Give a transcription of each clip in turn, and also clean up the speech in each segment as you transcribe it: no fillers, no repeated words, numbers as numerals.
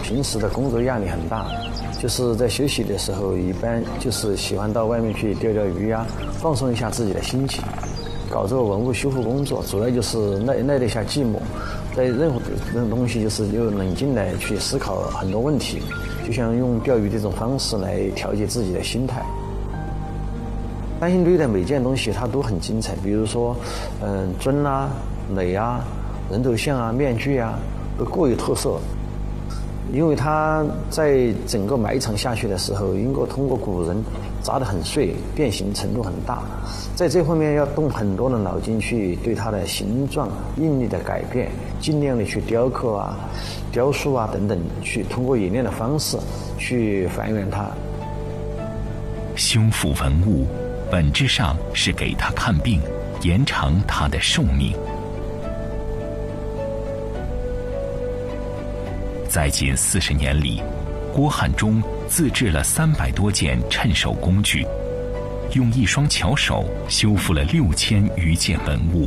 平时的工作压力很大，就是在休息的时候，一般就是喜欢到外面去钓钓鱼啊，放松一下自己的心情。搞这个文物修复工作，主要就是耐得下寂寞，在任何东西就是有冷静地去思考很多问题，就像用钓鱼这种方式来调节自己的心态。单星堆的每件东西它都很精彩，比如说，尊啊、垒啊、人头像啊、面具啊，都各有特色。因为它在整个埋藏下去的时候，应该通过古人扎得很碎，变形程度很大，在这方面要动很多的脑筋去对它的形状、应力的改变，尽量的去雕刻啊、雕塑啊等等，去通过冶炼的方式去还原它。 修复文物本质上是给它看病，延长它的寿命。在近40年里，郭汉中自制了300多件趁手工具，用一双巧手修复了6000余件文物。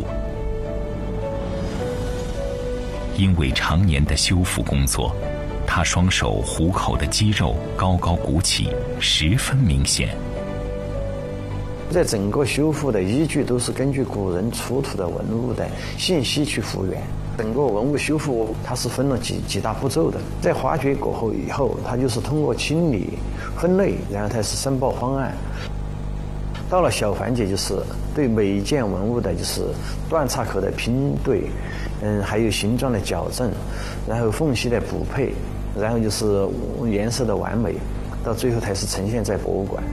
因为常年的修复工作，他双手虎口的肌肉高高鼓起，十分明显。 在整个修复的依据都是根据古人出土的文物的信息去复原。整个文物修复它是分了几大步骤的，在发掘过后以后，它就是通过清理、分类，然后它是申报方案。到了小环节，就是对每一件文物的就是断岔口的拼对，还有形状的矫正，然后缝隙的补配，然后就是颜色的完美，到最后才是呈现在博物馆。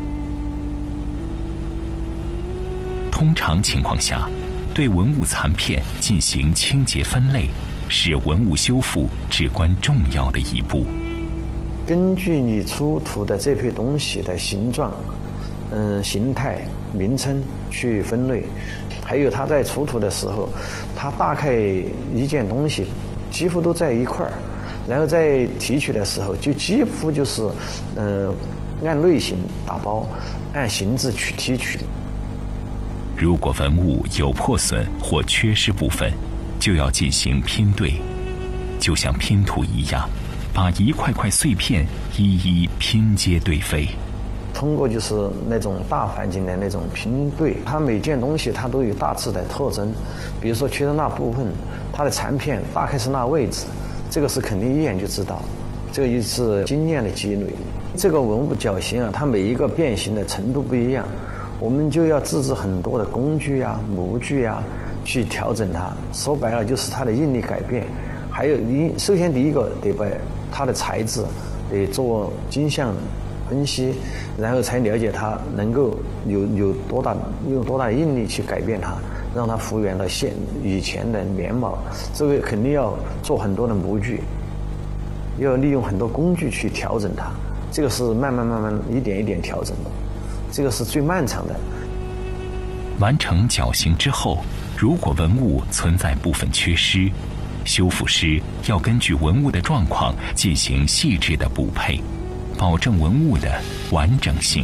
通常情况下，对文物残片进行清洁分类，是文物修复至关重要的一步。 根据你出土的这批东西的形状、形态、名称去分类，还有它在出土的时候，它大概一件东西几乎都在一块儿，然后在提取的时候就几乎就是按类型打包，按形制去提取。 如果文物有破损或缺失部分，就要进行拼对，就像拼图一样，把一块块碎片一一拼接对飞。 通过就是那种大环境的那种拼对，它每件东西它都有大致的特征，比如说缺的那部分，它的残片大概是那位置，这个是肯定一眼就知道，这个就是经验的积累。这个文物绞刑啊，它每一个变形的程度不一样，我们就要自制很多的工具啊、模具啊，去调整它。说白了就是它的应力改变。还有首先第一个得把它的材质得做精项分析，然后才了解它能够有多大的应力去改变它，让它复原到以前的面貌。这个肯定要做很多的模具，要利用很多工具去调整它。这个是慢慢一点一点调整的。这个是最漫长的。 完成绞刑之后，如果文物存在部分缺失，修复师要根据文物的状况进行细致的补配，保证文物的完整性。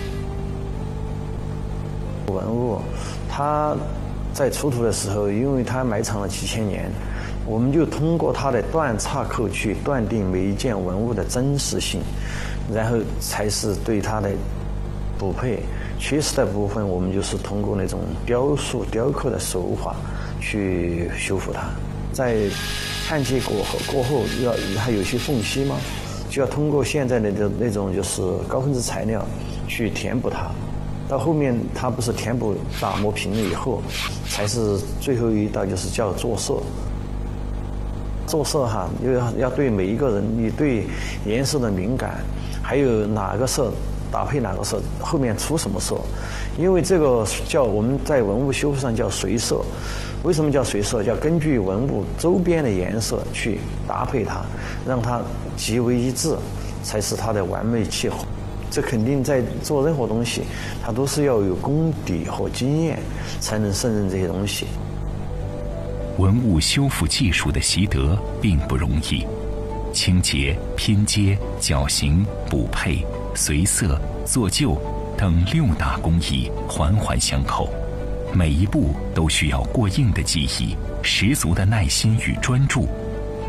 文物它在出土的时候，因为它埋藏了几千年，我们就通过它的断岔口去断定每一件文物的真实性，然后才是对它的补配。缺失的部分，我们就是通过那种雕塑、雕刻的手法去修复它。在焊接过后，还有些缝隙嘛，就要通过现在的那种就是高分子材料去填补它。到后面它不是填补打磨平了以后，才是最后一道就是叫做色。做色哈，要对每一个人，你对颜色的敏感，还有哪个色搭配哪个色，后面出什么色。因为这个叫我们在文物修复上叫随色。为什么叫随色？叫根据文物周边的颜色去搭配它，让它极为一致，才是它的完美契合。这肯定在做任何东西，它都是要有功底和经验才能胜任这些东西。 文物修复技术的习得并不容易，清洁、拼接、绞刑、补配、随色、做旧等6大工艺环环相扣，每一步都需要过硬的技艺、十足的耐心与专注，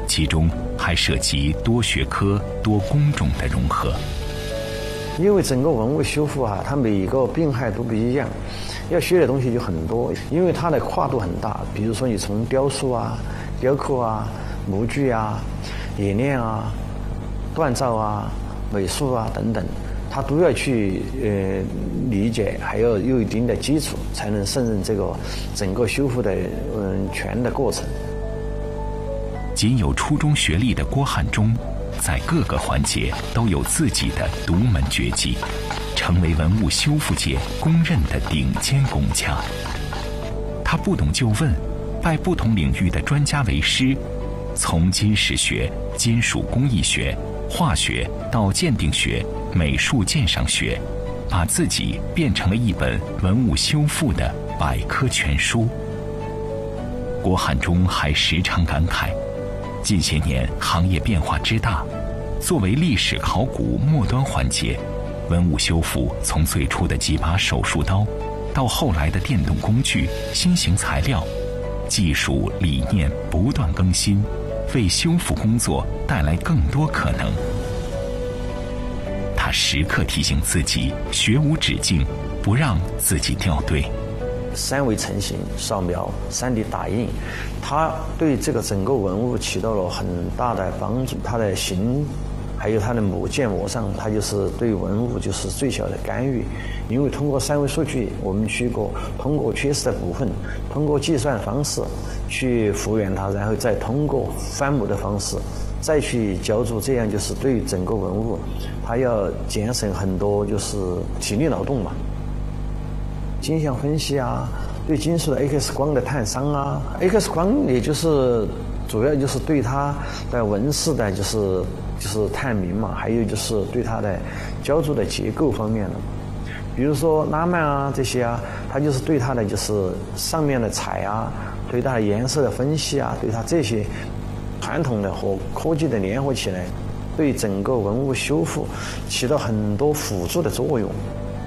其中还涉及多学科、多工种的融合。 因为整个文物修复它每一个病害都不一样，要学的东西就很多，因为它的跨度很大。比如说你从雕塑啊、雕刻啊、模具啊、冶炼啊、锻造啊、美术啊等等，它都要去理解，还要有一定的基础，才能胜任这个整个修复的全的过程。 仅有初中学历的郭汉中，在各个环节都有自己的独门绝技，成为文物修复界公认的顶尖工匠。他不懂就问，拜不同领域的专家为师，从金石学、金属工艺学、化学到鉴定学、美术鉴赏学，把自己变成了一本文物修复的百科全书。郭汉中还时常感慨，近些年行业变化之大，作为历史考古末端环节，文物修复从最初的几把手术刀，到后来的电动工具、新型材料，技术理念不断更新，为修复工作带来更多可能。他时刻提醒自己，学无止境，不让自己掉队。 三维成型、扫描、3D 打印，它对这个整个文物起到了很大的帮助。它的形，还有它的建模上，它就是对文物就是最小的干预。因为通过三维数据，我们通过缺失的部分，通过计算方式去复原它，然后再通过翻模的方式再去浇筑，这样就是对整个文物，它要节省很多就是体力劳动嘛。金相分析啊，对金属的 X 光的探伤啊 ，X 光也就是主要就是对它的纹饰的就是探明嘛，还有就是对它的浇筑的结构方面的嘛。比如说拉曼啊这些啊，它就是对它的就是上面的彩啊，对它的颜色的分析啊，对它这些传统的和科技的联合起来，对整个文物修复起到很多辅助的作用。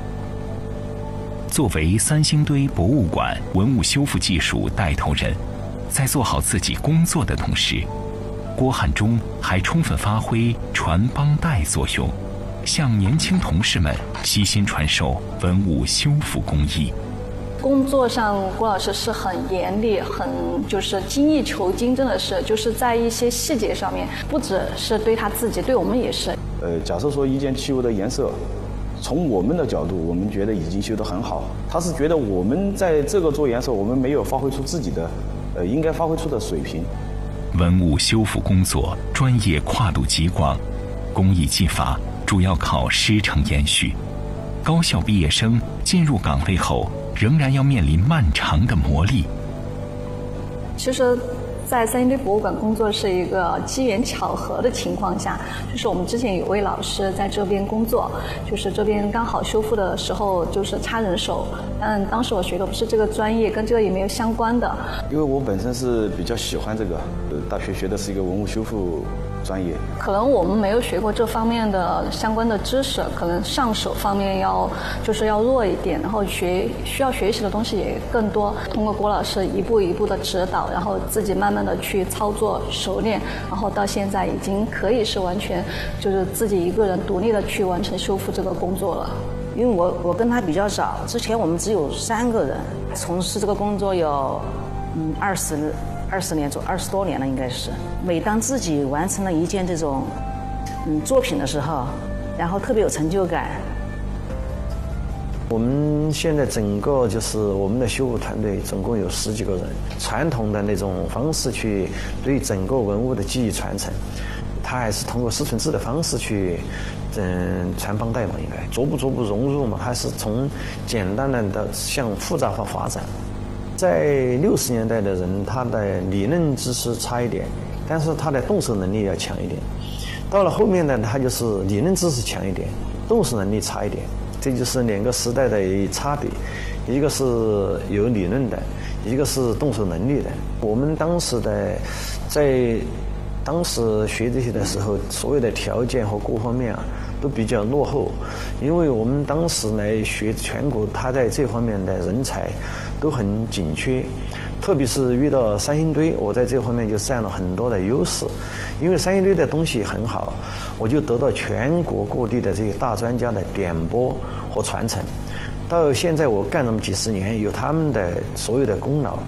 作为三星堆博物馆文物修复技术带头人，在做好自己工作的同时，郭汉中还充分发挥传帮带作用，向年轻同事们悉心传授文物修复工艺。 工作上，郭老师是很严厉，很就是精益求精，真的是就是在一些细节上面，不只是对他自己，对我们也是。 假设说一件器物的颜色，从我们的角度，我们觉得已经修得很好。他是觉得我们在这个做颜色，我们没有发挥出自己的应该发挥出的水平。 文物修复工作专业跨度极广，工艺技法主要靠师承延续。高校毕业生进入岗位后，仍然要面临漫长的磨砺。 其实在三星堆博物馆工作是一个机缘巧合的情况下，就是我们之前有位老师在这边工作，就是这边刚好修复的时候就是差人手，但当时我学的不是这个专业，跟这个也没有相关的。 因为我本身是比较喜欢这个，大学学的是一个文物修复专业， 可能我们没有学过这方面的相关的知识，可能上手方面要弱一点，然后需要学习的东西也更多。通过郭老师一步一步的指导，然后自己慢慢的去操作熟练，然后到现在已经可以是完全就是自己一个人独立的去完成修复这个工作了。 因为我跟他比较早，之前我们只有3个人从事这个工作有20年20多年了，应该是。每当自己完成了一件这种作品的时候，然后特别有成就感。 我们现在整个就是我们的修复团队总共有10几个人，传统的那种方式去对整个文物的技艺传承，它还是通过师承制的方式去传帮带嘛，应该逐步融入嘛，它是从简单的向复杂化发展。在60年代的人，他的理论知识差一点，但是他的动手能力要强一点。到了后面呢，他就是理论知识强一点，动手能力差一点，这就是2个时代的差别。一个是有理论的，一个是动手能力的。我们当时学这些的时候，所有的条件和各方面都比较落后，因为我们当时来学全国，他在这方面的人才都很紧缺， 特别是遇到三星堆，我在这方面就占了很多的优势，因为三星堆的东西很好，我就得到全国各地的这些大专家的点拨和传承。到现在我干这么几十年，有他们的所有的功劳。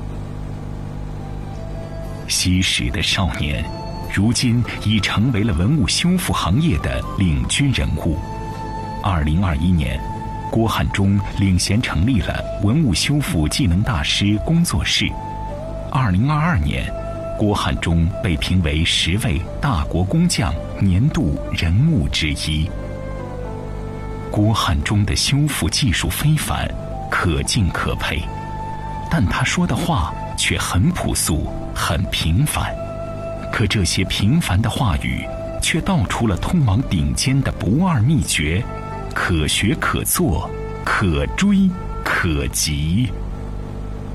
昔时的少年，如今已成为了文物修复行业的领军人物。2021年，郭汉中领衔成立了文物修复技能大师工作室。2022年，郭汉中被评为10位大国工匠年度人物之一。郭汉中的修复技术非凡，可敬可佩，但他说的话却很朴素，很平凡。可这些平凡的话语，却道出了通往顶尖的不二秘诀，可学可做，可追可及。